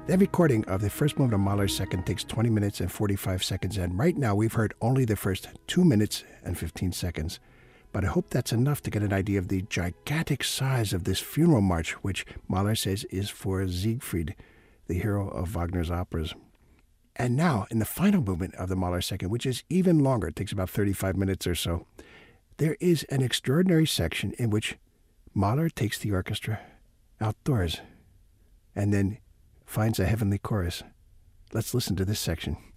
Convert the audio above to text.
The recording of the first movement of Mahler's second takes 20 minutes and 45 seconds, and right now we've heard only the first 2 minutes and 15 seconds. But I hope that's enough to get an idea of the gigantic size of this funeral march, which Mahler says is for Siegfried, the hero of Wagner's operas. And now, in the final movement of the Mahler second, which is even longer, it takes about 35 minutes or so, there is an extraordinary section in which Mahler takes the orchestra outdoors and then finds a heavenly chorus. Let's listen to this section.